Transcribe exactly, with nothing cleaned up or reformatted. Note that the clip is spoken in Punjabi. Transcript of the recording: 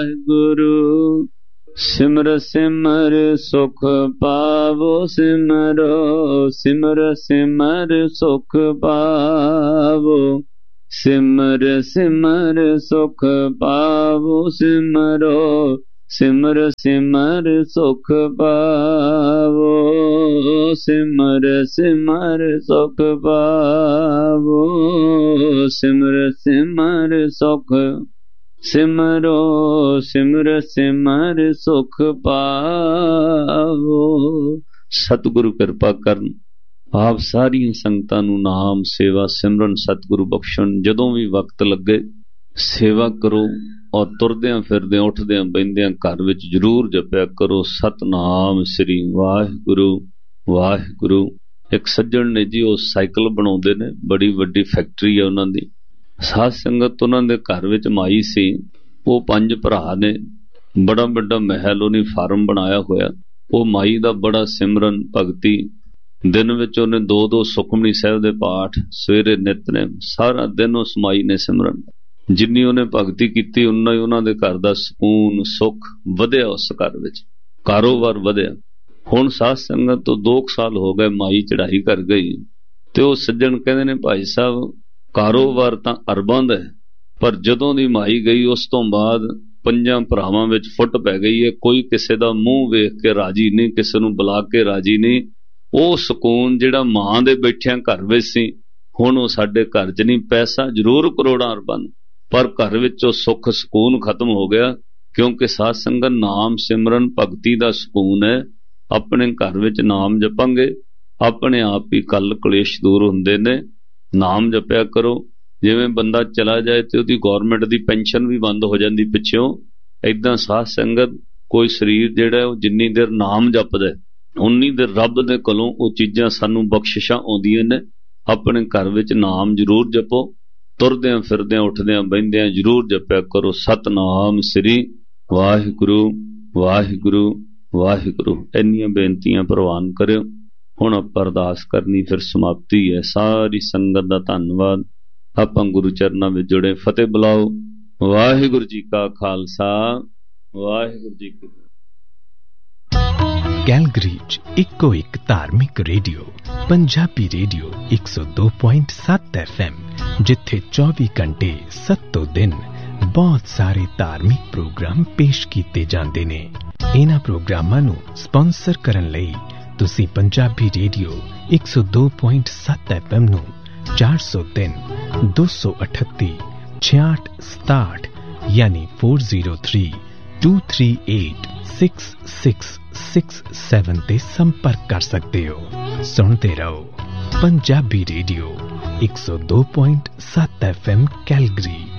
ਗੁਰੂ ਸਿਮਰ ਸਿਮਰ ਸੁਖ ਪਾਵੋ ਸਿਮਰੋ ਸਿਮਰ ਸਿਮਰ ਸੁਖ ਪਾਵੋ ਸਿਮਰ ਸਿਮਰ ਸੁਖ ਪਾਵੋ ਸਿਮਰੋ ਸਿਮਰ ਸਿਮਰ ਸੁਖ ਪਾਵੋ ਸਿਮਰ ਸਿਮਰ ਸੁਖ ਪਾਵੋ ਸਿਮਰ ਸਿਮਰ ਸੁਖ ਸਿਮਰੋ ਸਿਮਰ ਸਿਮਰ ਸੁਖ ਪਾਵੋ। ਸਤਿਗੁਰੂ ਕਿਰਪਾ ਕਰਨ, ਆਪ ਸਾਰੀਆਂ ਸੰਗਤਾਂ ਨੂੰ ਨਾਮ ਸੇਵਾ ਸਿਮਰਨ ਸਤਿਗੁਰੂ ਬਖਸ਼ਣ। ਜਦੋਂ ਵੀ ਵਕਤ ਲੱਗੇ ਸੇਵਾ ਕਰੋ ਔਰ ਤੁਰਦਿਆਂ ਫਿਰਦਿਆਂ ਉੱਠਦਿਆਂ ਬਹਿੰਦਿਆਂ ਘਰ ਵਿੱਚ ਜ਼ਰੂਰ ਜਪਿਆ ਕਰੋ ਸਤਨਾਮ ਸ੍ਰੀ ਵਾਹਿਗੁਰੂ ਵਾਹਿਗੁਰੂ। ਇੱਕ ਸੱਜਣ ਨੇ ਜੀ, ਉਹ ਸਾਈਕਲ ਬਣਾਉਂਦੇ ਨੇ, ਬੜੀ ਵੱਡੀ ਫੈਕਟਰੀ ਹੈ ਉਹਨਾਂ ਦੀ। ਸਾਧ ਸੰਗਤ ਉਹਨਾਂ ਦੇ ਘਰ ਵਿੱਚ ਮਾਈ ਸੀ। ਉਹ ਪੰਜ ਭਰਾ ਨੇ, ਬੜਾ ਵੱਡਾ ਮਹਿਲ ਉਹਨੇ ਫਾਰਮ ਬਣਾਇਆ ਹੋਇਆ। ਉਹ ਮਾਈ ਦਾ ਬੜਾ ਸਿਮਰਨ ਭਗਤੀ, ਦਿਨ ਵਿੱਚ ਉਹਨੇ ਦੋ ਦੋ ਸੁਖਮਨੀ ਸਾਹਿਬ ਦੇ ਪਾਠ, ਸਵੇਰੇ ਨਿਤਨੇਮ, ਸਾਰਾ ਦਿਨ ਉਸ ਮਾਈ ਨੇ ਸਿਮਰਨ। ਜਿੰਨੀ ਉਹਨੇ ਭਗਤੀ ਕੀਤੀ ਉਨਾ ਹੀ ਉਹਨਾਂ ਦੇ ਘਰ ਦਾ ਸਕੂਨ ਸੁੱਖ ਵਧਿਆ, ਉਸ ਘਰ ਵਿੱਚ ਕਾਰੋਬਾਰ ਵਧਿਆ। ਹੁਣ ਸਾਧ ਸੰਗਤ ਤੋਂ ਦੋ ਸਾਲ ਹੋ ਗਏ, ਮਾਈ ਚੜ੍ਹਾਈ ਕਰ ਗਈ ਤੇ ਉਹ ਸੱਜਣ ਕਹਿੰਦੇ ਨੇ, ਭਾਈ ਸਾਹਿਬ ਕਾਰੋਬਾਰ ਤਾਂ ਅਰਬਾਂ ਦਾ ਹੈ, ਪਰ ਜਦੋਂ ਦੀ ਮਾਈ ਗਈ ਉਸ ਤੋਂ ਬਾਅਦ ਪੰਜਾਂ ਭਰਾਵਾਂ ਵਿੱਚ ਫੁੱਟ ਪੈ ਗਈ ਹੈ। ਕੋਈ ਕਿਸੇ ਦਾ ਮੂੰਹ ਵੇਖ ਕੇ ਰਾਜੀ ਨਹੀਂ, ਕਿਸੇ ਨੂੰ ਬੁਲਾ ਕੇ ਰਾਜੀ ਨਹੀਂ। ਉਹ ਸਕੂਨ ਜਿਹੜਾ ਮਾਂ ਦੇ ਬੈਠਿਆਂ ਘਰ ਵਿੱਚ ਸੀ, ਹੁਣ ਉਹ ਸਾਡੇ ਘਰ 'ਚ ਨਹੀਂ। ਪੈਸਾ ਜ਼ਰੂਰ ਕਰੋੜਾਂ ਅਰਬਾਂ, ਪਰ ਘਰ ਵਿੱਚ ਉਹ ਸੁੱਖ ਸਕੂਨ ਖਤਮ ਹੋ ਗਿਆ, ਕਿਉਂਕਿ ਸਾਧ ਸੰਗਤ ਨਾਮ ਸਿਮਰਨ ਭਗਤੀ ਦਾ ਸਕੂਨ ਹੈ। ਆਪਣੇ ਘਰ ਵਿੱਚ ਨਾਮ ਜਪਾਂਗੇ, ਆਪਣੇ ਆਪ ਹੀ ਕੱਲ ਕਲੇਸ਼ ਦੂਰ ਹੁੰਦੇ ਨੇ। ਨਾਮ ਜਪਿਆ ਕਰੋ। ਜਿਵੇਂ ਬੰਦਾ ਚਲਾ ਜਾਏ ਤੇ ਉਹਦੀ ਗੌਰਮੈਂਟ ਦੀ ਪੈਨਸ਼ਨ ਵੀ ਬੰਦ ਹੋ ਜਾਂਦੀ ਪਿੱਛੋਂ, ਏਦਾਂ ਸਾਧ ਸੰਗਤ ਕੋਈ ਸਰੀਰ ਜਿਹੜਾ ਉਹ ਜਿੰਨੀ ਦੇਰ ਨਾਮ ਜਪਦਾ ਉਨੀ ਦੇਰ ਰੱਬ ਦੇ ਕੋਲੋਂ ਉਹ ਚੀਜ਼ਾਂ ਸਾਨੂੰ ਬਖਸ਼ਿਸ਼ਾਂ ਆਉਂਦੀਆਂ ਨੇ। ਆਪਣੇ ਘਰ ਵਿੱਚ ਨਾਮ ਜ਼ਰੂਰ ਜਪੋ, ਤੁਰਦਿਆਂ ਫਿਰਦਿਆਂ ਉੱਠਦਿਆਂ ਬਹਿੰਦਿਆਂ ਜ਼ਰੂਰ ਜਪਿਆ ਕਰੋ ਸਤਨਾਮ ਸ੍ਰੀ ਵਾਹਿਗੁਰੂ ਵਾਹਿਗੁਰੂ ਵਾਹਿਗੁਰੂ। ਇੰਨੀਆਂ ਬੇਨਤੀਆਂ ਪ੍ਰਵਾਨ ਕਰਿਓ। ਹੁਣ ਆਪਾਂ ਅਰਦਾਸ ਕਰਨੀ, ਫਿਰ ਸਮਾਪਤੀ ਹੈ। ਸਾਰੀ ਸੰਗਤ ਦਾ ਧੰਨਵਾਦ। ਆਪਾਂ ਗੁਰੂ ਚਰਨਾਂ ਵਿੱਚ ਜੁੜੇ। ਫਤਿਹ ਬੁਲਾਓ। ਵਾਹਿਗੁਰੂ ਜੀ ਕਾ ਖਾਲਸਾ, ਵਾਹਿਗੁਰੂ ਜੀ ਕੀ ਫਤਿਹ। ਕੈਲਗਰੀ 'ਚ ਇੱਕੋ ਇੱਕ ਧਾਰਮਿਕ ਰੇਡੀਓ, ਪੰਜਾਬੀ ਰੇਡੀਓ ਇੱਕ ਸੌ ਦੋ ਪੁਆਇੰਟ ਸੱਤ ਐਫ ਐਮ, ਜਿੱਥੇ ਚੌਵੀ ਘੰਟੇ ਸੱਤੋਂ ਦਿਨ ਬਹੁਤ ਸਾਰੇ ਧਾਰਮਿਕ ਪ੍ਰੋਗਰਾਮ ਪੇਸ਼ ਕੀਤੇ ਜਾਂਦੇ ਨੇ। ਇਹਨਾਂ ਪ੍ਰੋਗਰਾਮਾਂ ਨੂੰ ਸਪਾਂਸਰ ਕਰਨ ਲਈ ਤੁਸੀਂ ਪੰਜਾਬੀ ਰੇਡੀਓ ਇੱਕ ਸੌ ਦੋ ਪੁਆਇੰਟ ਸੱਤ ਐਫ ਐਮ ਨੂੰ ਚਾਰ ਸੌ ਤਿੰਨ ਦੋ ਸੌ ਅਠੱਤੀ ਛਿਆਹਠ ਸਤਾਹਠ ਯਾਨੀ ਚਾਰ ਜ਼ੀਰੋ ਤਿੰਨ ਦੋ ਤਿੰਨ ਅੱਠ ਛੇ ਛੇ ਛੇ ਸੱਤ ਤੇ ਸੰਪਰਕ ਕਰ ਸਕਦੇ ਹੋ। ਸੁਣਦੇ ਰਹੋ ਪੰਜਾਬੀ ਰੇਡੀਓ ਇੱਕ ਸੌ ਦੋ ਪੁਆਇੰਟ ਸੱਤ ਐਫ ਐਮ ਕੈਲਗਰੀ।